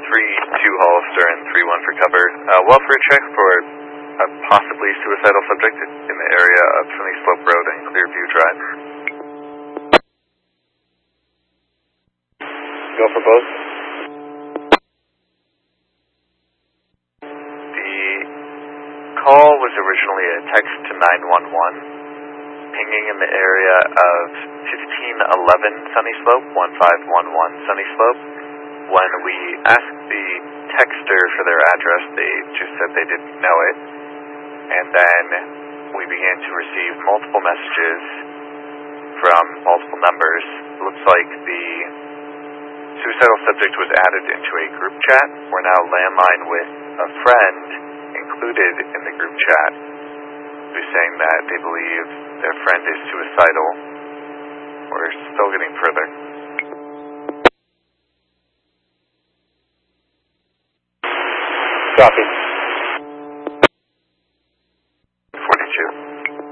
3-2 Hollister and 3-1 for cover. Welfare check for a possibly suicidal subject in the area of Sunny Slope Road and Clearview Drive. Go for both. The call was originally a text to 911. Pinging in the area of 1511 Sunny Slope, 1511 Sunny Slope. When we asked the texter for their address, they just said they didn't know it. And then we began to receive multiple messages from multiple numbers. It looks like the suicidal subject was added into a group chat. We're now landline with a friend included in the group chat who's saying that they believe their friend is suicidal. We're still getting further. Copy.